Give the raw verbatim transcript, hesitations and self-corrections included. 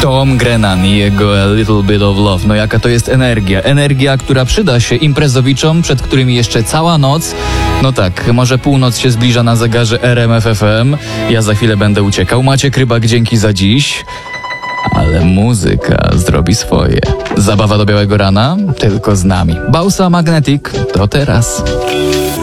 Tom Grennan i jego A Little Bit of Love. No jaka to jest energia. Energia, która przyda się imprezowiczom, przed którymi jeszcze cała noc. No tak, może północ się zbliża na zegarze R M F F M. Ja za chwilę będę uciekał. Maciek Rybak, dzięki za dziś. Ale muzyka zrobi swoje. Zabawa do białego rana? Tylko z nami. Bausa Magnetic to teraz.